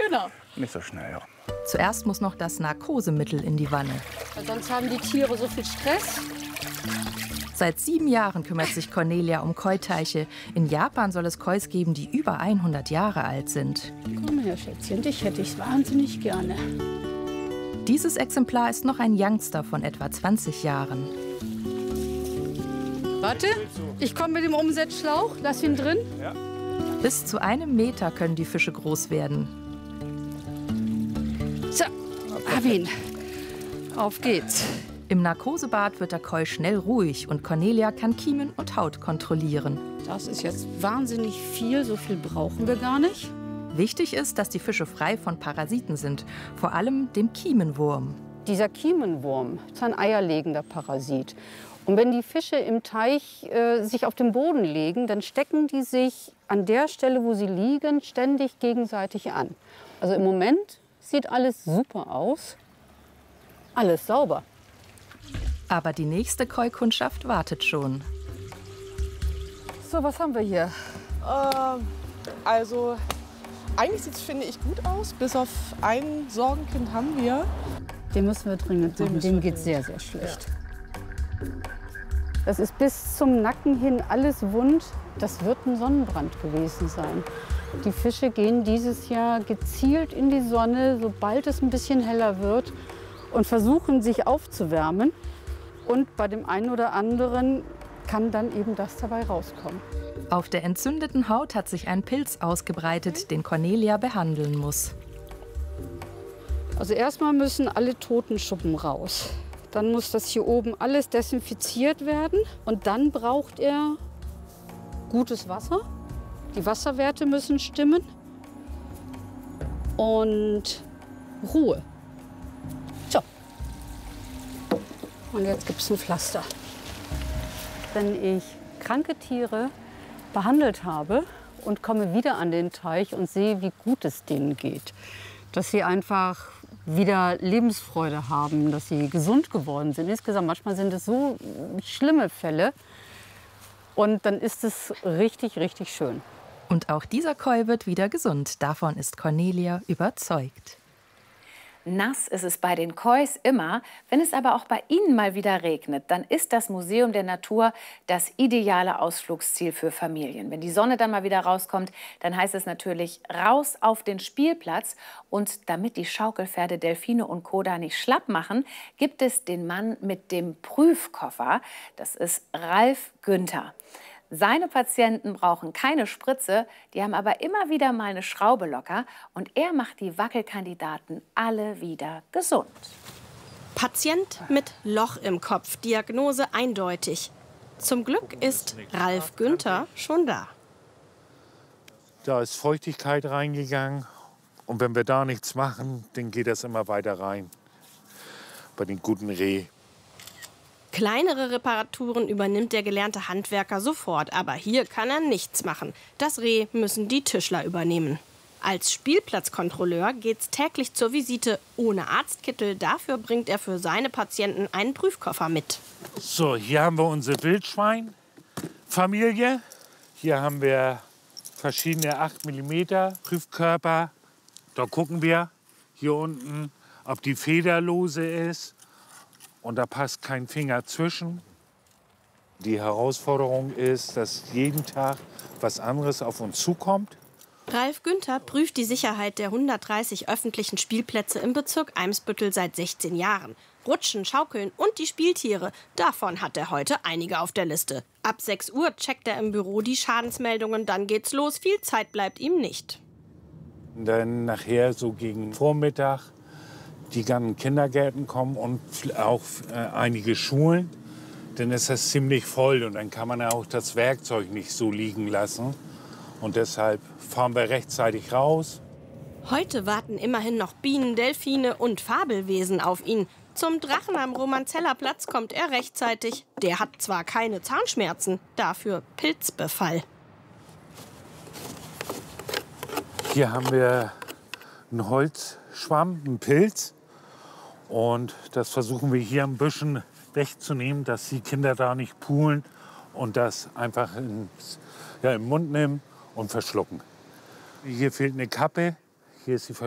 Genau. Nicht so schnell, ja. Zuerst muss noch das Narkosemittel in die Wanne. Weil sonst haben die Tiere so viel Stress. Seit 7 Jahren kümmert sich Cornelia um Koi-Teiche. In Japan soll es Kois geben, die über 100 Jahre alt sind. Komm her, Schätzchen, dich hätte ich wahnsinnig gerne. Dieses Exemplar ist noch ein Youngster von etwa 20 Jahren. Warte, ich komme mit dem Umsetzschlauch. Lass ihn drin. Ja. Bis zu 1 Meter können die Fische groß werden. So, hab ihn. Auf geht's. Im Narkosebad wird der Koi schnell ruhig und Cornelia kann Kiemen und Haut kontrollieren. Das ist jetzt wahnsinnig viel. So viel brauchen wir gar nicht. Wichtig ist, dass die Fische frei von Parasiten sind, vor allem dem Kiemenwurm. Dieser Kiemenwurm ist ein eierlegender Parasit. Und wenn die Fische im Teich sich auf den Boden legen, dann stecken die sich an der Stelle, wo sie liegen, ständig gegenseitig an. Also im Moment sieht alles super aus. Alles sauber. Aber die nächste Koi-Kundschaft wartet schon. So, was haben wir hier? Also, eigentlich sieht es, finde ich, gut aus. Bis auf ein Sorgenkind haben wir. Den müssen wir dringend machen. Dem geht sehr, sehr schlecht. Das ist bis zum Nacken hin alles wund. Das wird ein Sonnenbrand gewesen sein. Die Fische gehen dieses Jahr gezielt in die Sonne, sobald es ein bisschen heller wird, und versuchen, sich aufzuwärmen. Und bei dem einen oder anderen kann dann eben das dabei rauskommen. Auf der entzündeten Haut hat sich ein Pilz ausgebreitet, den Cornelia behandeln muss. Also erstmal müssen alle toten Schuppen raus. Dann muss das hier oben alles desinfiziert werden. Und dann braucht er gutes Wasser. Die Wasserwerte müssen stimmen. Und Ruhe. So. Und jetzt gibt es ein Pflaster. Wenn ich kranke Tiere behandelt habe und komme wieder an den Teich und sehe, wie gut es denen geht, dass sie einfach wieder Lebensfreude haben, dass sie gesund geworden sind. Insgesamt, manchmal sind es so schlimme Fälle. Und dann ist es richtig, richtig schön. Und auch dieser Koi wird wieder gesund. Davon ist Cornelia überzeugt. Nass ist es bei den Kois immer. Wenn es aber auch bei Ihnen mal wieder regnet, dann ist das Museum der Natur das ideale Ausflugsziel für Familien. Wenn die Sonne dann mal wieder rauskommt, dann heißt es natürlich raus auf den Spielplatz. Und damit die Schaukelpferde, Delfine und Co. da nicht schlapp machen, gibt es den Mann mit dem Prüfkoffer. Das ist Ralf Günther. Seine Patienten brauchen keine Spritze, die haben aber immer wieder mal eine Schraube locker. Und er macht die Wackelkandidaten alle wieder gesund. Patient mit Loch im Kopf, Diagnose eindeutig. Zum Glück ist Ralf Günther schon da. Da ist Feuchtigkeit reingegangen. Und wenn wir da nichts machen, dann geht das immer weiter rein. Bei den guten Reh. Kleinere Reparaturen übernimmt der gelernte Handwerker sofort. Aber hier kann er nichts machen. Das Reh müssen die Tischler übernehmen. Als Spielplatzkontrolleur geht's täglich zur Visite ohne Arztkittel. Dafür bringt er für seine Patienten einen Prüfkoffer mit. So, hier haben wir unsere Wildschweinfamilie. Hier haben wir verschiedene 8 mm Prüfkörper. Da gucken wir hier unten, ob die federlose ist. Und da passt kein Finger zwischen. Die Herausforderung ist, dass jeden Tag was anderes auf uns zukommt. Ralf Günther prüft die Sicherheit der 130 öffentlichen Spielplätze im Bezirk Eimsbüttel seit 16 Jahren. Rutschen, Schaukeln und die Spieltiere, davon hat er heute einige auf der Liste. Ab 6 Uhr checkt er im Büro die Schadensmeldungen, dann geht's los. Viel Zeit bleibt ihm nicht. Dann nachher so gegen Vormittag die ganzen Kindergärten kommen und auch einige Schulen. Dann ist das ziemlich voll und dann kann man auch das Werkzeug nicht so liegen lassen. Und deshalb fahren wir rechtzeitig raus. Heute warten immerhin noch Bienen, Delfine und Fabelwesen auf ihn. Zum Drachen am Romanzellerplatz kommt er rechtzeitig. Der hat zwar keine Zahnschmerzen, dafür Pilzbefall. Hier haben wir einen Holzschwamm, einen Pilz. Und das versuchen wir hier ein bisschen wegzunehmen, dass die Kinder da nicht poolen und das einfach im Mund nehmen und verschlucken. Hier fehlt eine Kappe. Hier ist sie